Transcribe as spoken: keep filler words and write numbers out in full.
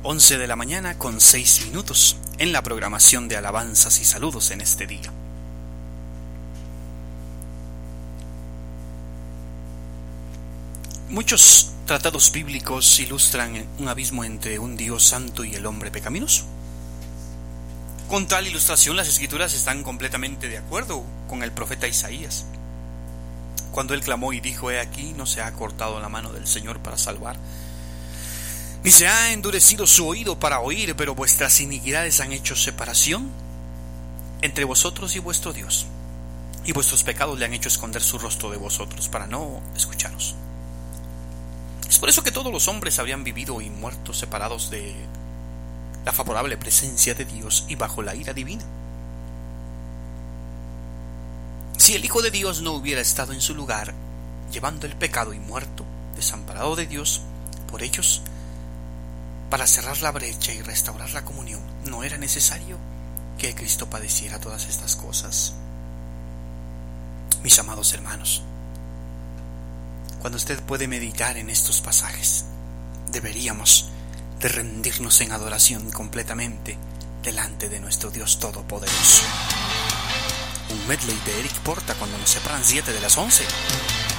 once de la mañana con seis minutos en la programación de alabanzas y saludos en este día. Muchos tratados bíblicos ilustran un abismo entre un Dios santo y el hombre pecaminoso. Con tal ilustración, las Escrituras están completamente de acuerdo con el profeta Isaías, cuando él clamó y dijo: he aquí, no se ha cortado la mano del Señor para salvar, ni se ha endurecido su oído para oír, pero vuestras iniquidades han hecho separación entre vosotros y vuestro Dios, y vuestros pecados le han hecho esconder su rostro de vosotros para no escucharos. Es por eso que todos los hombres habrían vivido y muerto separados de la favorable presencia de Dios y bajo la ira divina. Si el Hijo de Dios no hubiera estado en su lugar, llevando el pecado y muerto, desamparado de Dios por ellos, para cerrar la brecha y restaurar la comunión, ¿no era necesario que Cristo padeciera todas estas cosas? Mis amados hermanos, cuando usted puede meditar en estos pasajes, deberíamos de rendirnos en adoración completamente delante de nuestro Dios Todopoderoso. Un medley de Eric Porta cuando nos separan siete de las once.